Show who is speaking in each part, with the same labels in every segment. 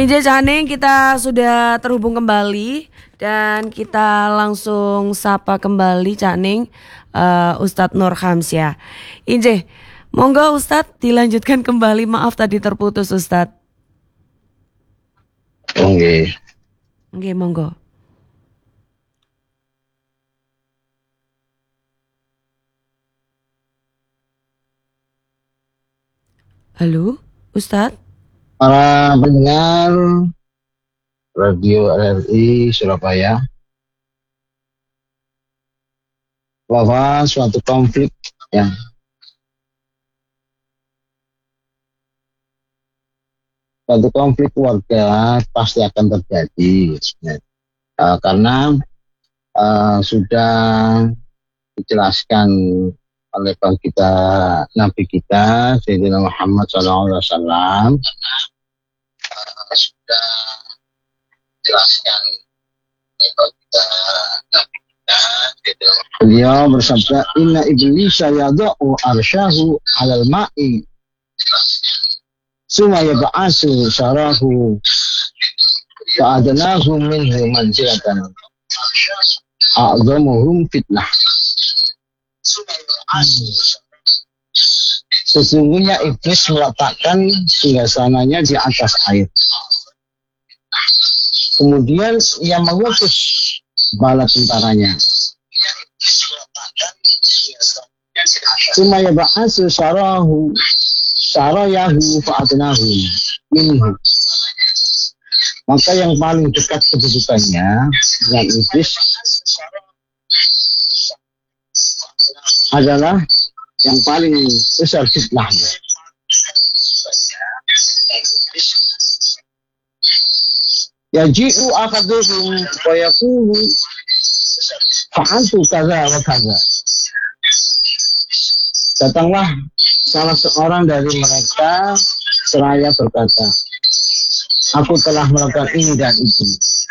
Speaker 1: Ije Caning, kita sudah terhubung kembali dan kita langsung sapa kembali Caning Ustadz Nur Khamsyah. Ije, monggo Ustadz dilanjutkan kembali, maaf tadi terputus Ustadz.
Speaker 2: Oke,
Speaker 1: monggo. Halo, Ustadz.
Speaker 2: Para pendengar Radio RRI Surabaya, bahwa suatu konflik warga pasti akan terjadi, karena sudah dijelaskan oleh Nabi kita Sayyidina Muhammad SAW, sudah dijelaskan oleh kita Nabi kita Sayyidina Muhammad. Beliau bersabda, inna iblisa yada'u arsyahu alal ma'i summa yab'asu syarahu fa'adnahu minhu manzilatan a'zamuhum fitnah. Sesungguhnya iblis meletakkan singgasananya di atas air. Kemudian ia mengutus bala tentaranya. Sumaya ba'asu syarayahu fa'adnahu minhu. Maka yang paling dekat kedudukannya dengan iblis adalah yang paling besar fitnahnya. Yaji'u akaduhum wa yaqulu fa'antu kaza wa kaza. Datanglah salah seorang dari mereka seraya berkata, aku telah melakukan ini dan itu.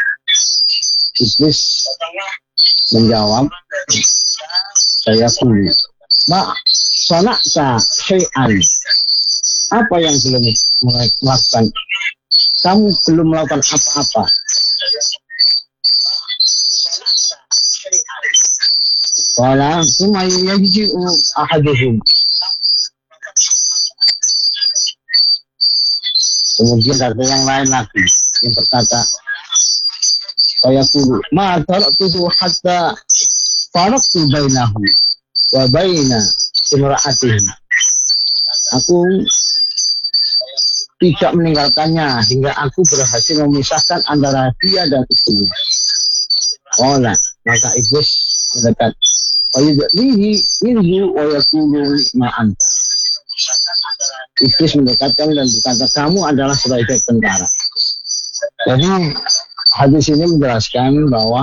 Speaker 2: Iblis menjawab, saya kuli, ma sana'ta syai'an. Apa yang belum melakukan? Kamu belum melakukan apa-apa. Wala summa yaji'u ahaduhum. Kemudian ada yang lain lagi yang berkata, saya kuli, ma taraktuhu hatta faraktu bainahu wa baina imra'atihi. Aku tidak meninggalkannya hingga aku berhasil memisahkan antara dia dan istrinya. Olah, maka iblis mendekat. Wayudlihi minhu wa yakulu ma'anta. Iblis mendekatkan dan berkata, kamu adalah sebagai tentara. Jadi hadis ini menjelaskan bahwa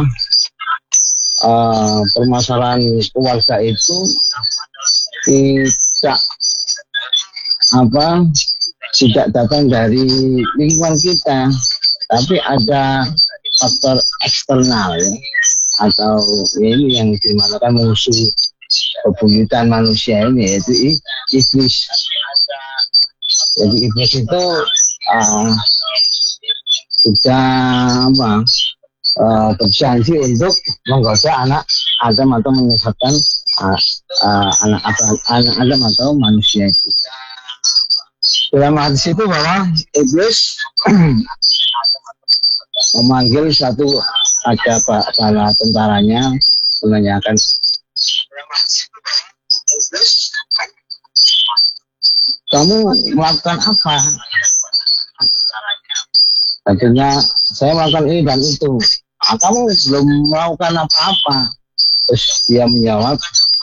Speaker 2: permasalahan keluarga itu tidak datang dari lingkungan kita, tapi ada faktor eksternal ya, atau ini yang dimanakan musuh bebuyutan manusia ini, yaitu iblis. Jadi iblis itu sudah berjanji untuk menggoda anak Adam atau menyesatkan anak Adam atau manusia itu. Dalam hadis itu bahwa iblis memanggil bala tentaranya, menanyakan, kamu melakukan apa? Tentunya saya melakukan ini dan itu. Kamu belum melakukan apa-apa. Terus dia menjawab,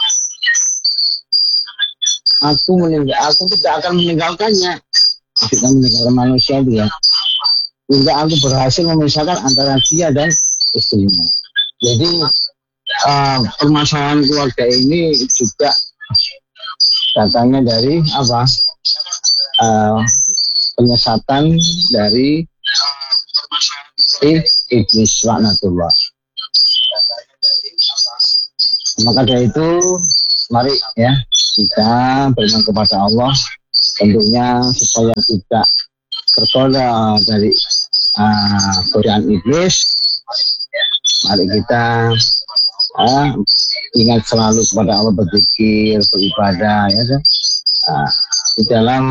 Speaker 2: aku tidak akan meninggalkannya. Kita meninggalkan manusia dia hingga aku berhasil memisahkan antara dia dan istrinya. Jadi permasalahan keluarga ini juga datangnya dari penyesatan dari iblis laknatullah. Maka dari itu mari ya kita beriman kepada Allah, tentunya supaya tidak tergoda dari godaan iblis. Mari kita ingat selalu kepada Allah, berzikir, beribadah, ya kan? Di dalam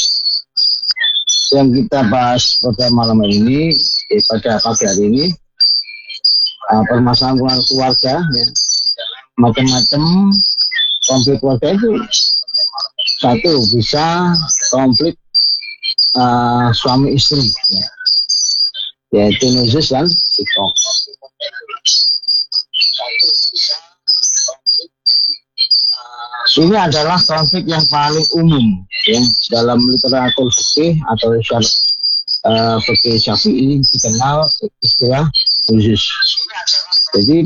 Speaker 2: yang kita bahas pada malam ini, pada pagi hari ini, permasalahan keluarga, ya, macam-macam konflik keluarga itu. Satu, bisa konflik suami istri, ya, yaitu nuzuz dan shikok. Ini adalah konflik yang paling umum, ya, dalam literatur fikih atau fikih Syafi'i dikenal istilah nuzuz. Jadi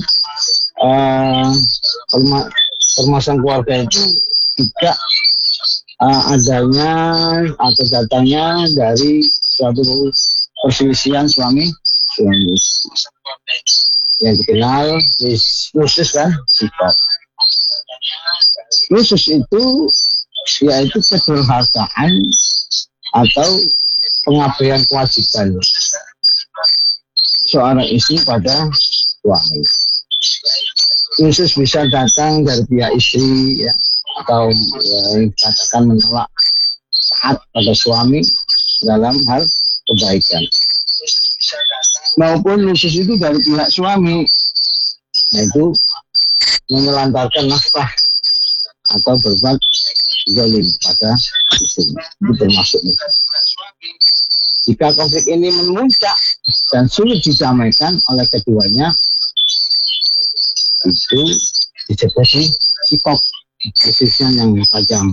Speaker 2: permasalahan keluarga itu tidak adanya atau datangnya dari suatu perselisihan suami yang dikenal nuzuz dan shikok. Nuzuz itu yaitu kedurhakaan atau pengabaian kewajiban seorang istri pada suami. Nuzuz bisa datang dari pihak istri, ya, atau dikatakan menolak taat pada suami dalam hal kebaikan, maupun nuzuz itu dari pihak suami, yaitu menelantarkan nafkah atau berbuat zalim pada istri. Itu termasuk nuzuz. Jika konflik ini memuncak dan sulit didamaikan oleh keduanya, itu disebut shikok, khususnya yang tajam.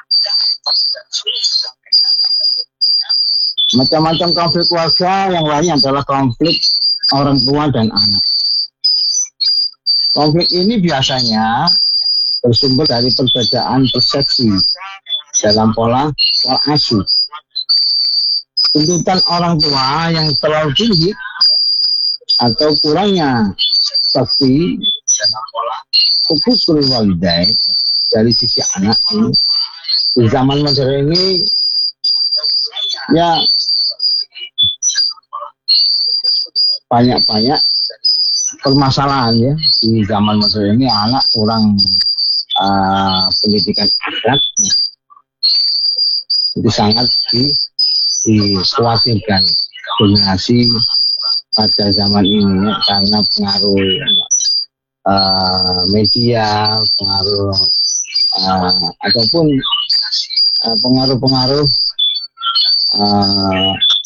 Speaker 2: Macam-macam konflik keluarga yang lain adalah konflik orang tua dan anak. Konflik ini biasanya bersumber dari perbedaan persepsi dalam pola asuh. Tuntutan orang tua yang terlalu tinggi atau kurangnya bakti hukukul walidain dari sisi anak ini di zaman modern ini, ya, banyak permasalahan, ya, di zaman modern ini. Anak kurang pendidikan akhlak, itu sangat dikhawatirkan generasi pada zaman ini, ya, karena pengaruh media, pengaruh ataupun pengaruh-pengaruh